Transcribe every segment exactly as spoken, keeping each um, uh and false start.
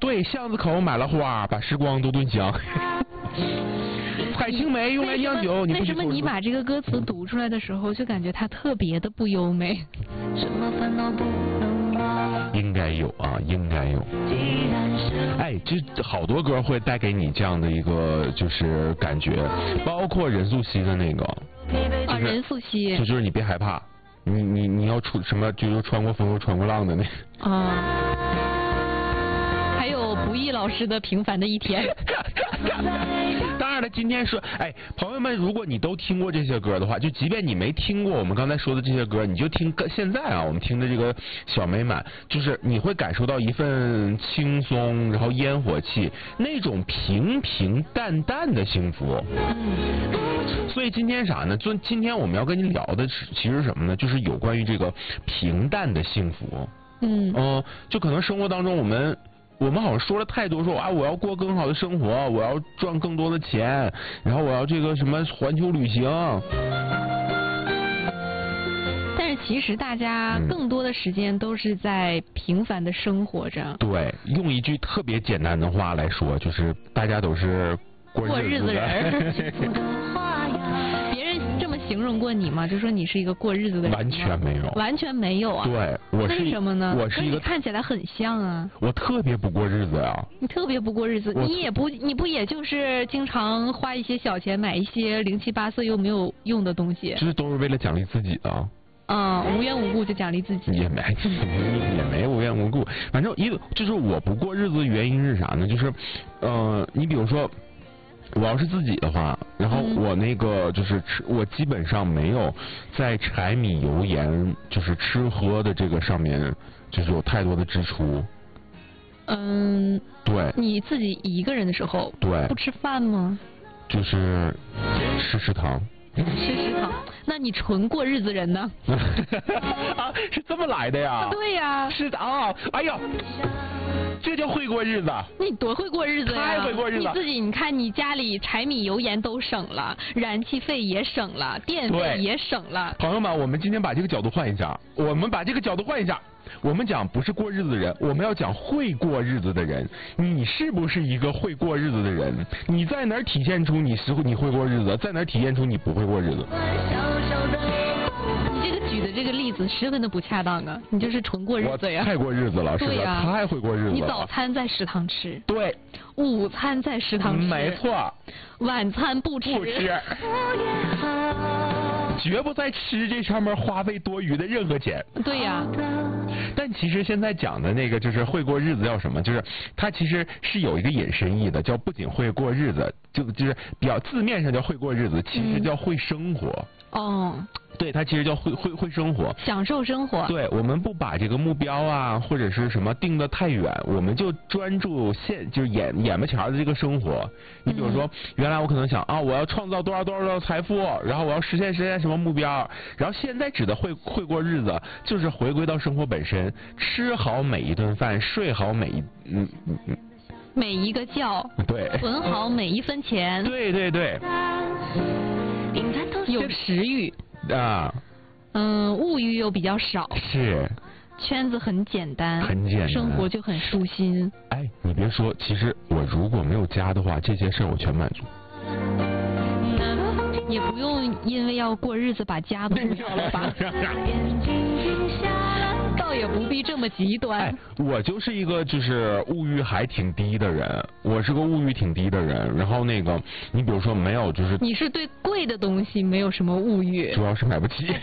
对，巷子口买了花，把时光都炖香。采青梅用来酿酒，你为什么你把这个歌词读出来的时候，就感觉它特别的不优美？ 应该有啊，应该有。哎，这好多歌会带给你这样的一个就是感觉，包括任素汐的那个。 啊，任素汐。 就就是你别害怕，你你你要出什么，就是穿过风又穿过浪的那个。 啊。还有不易老师的《平凡的一天》。 当然了，今天说，哎，朋友们，如果你都听过这些歌的话，就即便你没听过我们刚才说的这些歌，你就听现在啊，我们听的这个小美满，就是你会感受到一份轻松，然后烟火气，那种平平淡淡的幸福。嗯。所以今天啥呢？就今天我们要跟你聊的是，其实什么呢？就是有关于这个平淡的幸福。 嗯。 呃，就可能生活当中我们。我们好像说了太多，说啊我要过更好的生活，我要赚更多的钱，然后我要这个什么环球旅行。 但是其实大家更多的时间都是在平凡的生活着。 嗯、对，用一句特别简单的话来说，就是大家都是过日子的人。 别人这么形容过你吗？就说你是一个过日子的人。 完全没有， 完全没有啊。 对，我是为什么呢？ 我是一个看起来很像啊。 我特别不过日子呀。 你特别不过日子，你也不你不也就是经常花一些小钱买一些零七八碎又没有用的东西。 这都是为了奖励自己的。 啊、嗯，无缘无故就奖励自己。 也没也没无缘无故，反正一个就是我不过日子的原因是啥呢？就是，呃，你比如说。我要是自己的话，然后我那个就是吃，我基本上没有在柴米油盐就是吃喝的这个上面就是有太多的支出。 嗯， 对。 你自己一个人的时候， 对， 不吃饭吗？ 就是吃食堂。 吃食堂，那你纯过日子人呢？ 啊，是这么来的呀？ 对呀。 是的啊，哎呀。这叫会过日子。 你多会过日子呀！ 太会过日子。 你自己，你看你家里柴米油盐都省了，燃气费也省了，电费也省了。 朋友们，我们今天把这个角度换一下，我们把这个角度换一下，我们讲不是过日子的人，我们要讲会过日子的人。你是不是一个会过日子的人？你在哪儿体现出你是你会过日子，在哪儿体现出你不会过日子？ 你这个举的这个例子十分的不恰当啊！你就是纯过日子呀！ 我太过日子了，是吧？ 呀、 太会过日子了。 你早餐在食堂吃， 对， 午餐在食堂吃， 没错， 晚餐不吃， 不吃，绝不在吃这上面花费多余的任何钱。 对呀。 但其实现在讲的那个就是会过日子叫什么？就是它其实是有一个引申义的，叫不仅会过日子，就就是比较字面上叫会过日子，其实叫会生活。 嗯、哦。 对，它其实叫会会会生活， 享受生活。 对，我们不把这个目标啊或者是什么定得太远，我们就专注现就是眼眼巴前的这个生活。你比如说，嗯、原来我可能想啊，我要创造多少多少多少财富，然后我要实现实现什么目标，然后现在指的会会过日子，就是回归到生活本身，吃好每一顿饭，睡好每一嗯嗯嗯每一个觉， 对， 存好每一分钱， 对对对， 有食欲。 啊， 嗯，物欲又比较少， 是， 圈子很简单， 很简单， 生活就很舒心。 哎，你别说，其实我如果没有家的话，这些事儿我全满足。 也不用因为要过日子把家都不要了吧？倒也不必这么极端。 哎，我就是一个就是物欲还挺低的人，我是个物欲挺低的人。然后那个，你比如说没有就是， 你是对贵的东西没有什么物欲， 主要是买不起。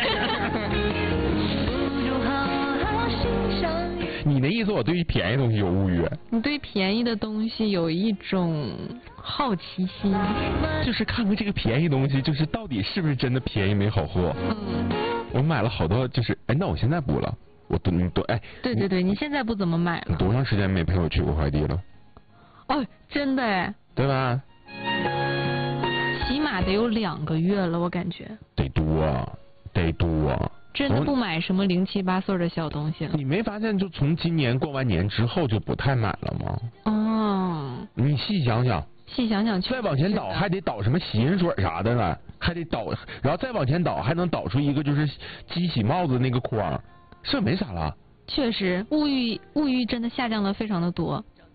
你的意思，我对于便宜东西有物欲？ 你对便宜的东西有一种好奇心， 就是看看这个便宜东西，就是到底是不是真的便宜没好货。 嗯， 我买了好多，就是哎，那我现在不了，我都你都哎。 对对对，你现在不怎么买了。 你多长时间没陪我取过快递了？ 哦，真的哎。 对吧？ 起码得有两个月了，我感觉。 得多，得多。 真的不买什么零七八碎的小东西了。 你没发现，就从今年过完年之后就不太买了吗？ 哦。 你细想想。 细想想， 再往前倒还得倒什么洗银水啥的呢？还得倒，然后再往前倒还能倒出一个就是机洗帽子那个框，这没啥了。 确实，物欲物欲真的下降了非常的多。